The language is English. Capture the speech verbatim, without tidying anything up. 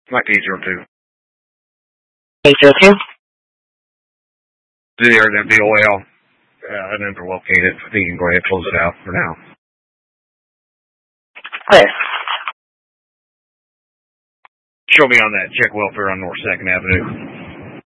Might be eight zero two. eight zero two? There, that'd be O L. Uh, and then to locate it, I think you can go ahead and close it out for now. Clear. Show me on that check welfare on North second Avenue.